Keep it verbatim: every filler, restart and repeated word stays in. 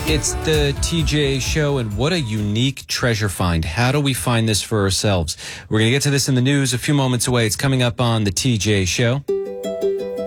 It's the T J Show, and what a unique treasure find. How do we find this for ourselves? We're going to get to this in the news a few moments away. It's coming up on the T J Show.